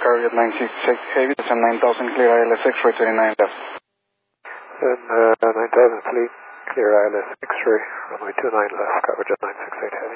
Oscar, at 968 heavy, descend 9000, clear ILS X-ray 29 left. And 9000 fleet, clear ILS X-ray, runway 29 left, coverage at 968 heavy.